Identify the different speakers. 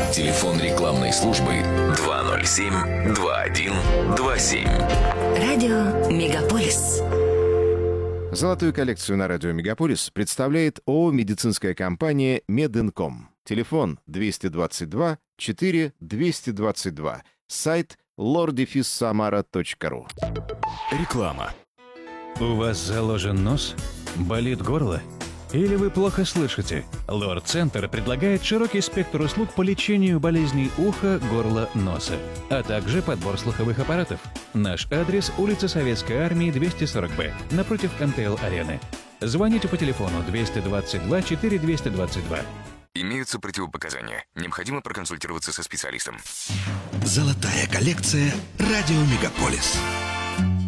Speaker 1: Телефон рекламной службы 207-2127.
Speaker 2: Радио Мегаполис.
Speaker 3: Золотую коллекцию на радио «Мегаполис» представляет ООО «Медицинская компания Мединком». Телефон 222 4 222. Сайт lordefissamara.ru.
Speaker 4: Реклама. У вас заложен нос? Болит горло? Или вы плохо слышите? Лор-центр предлагает широкий спектр услуг по лечению болезней уха, горла, носа, а также подбор слуховых аппаратов. Наш адрес – улица Советской Армии, 240Б, напротив МТЛ-арены. Звоните по телефону 222 4 222.
Speaker 5: Имеются противопоказания. Необходимо проконсультироваться со специалистом.
Speaker 6: Золотая коллекция «Радио Мегаполис».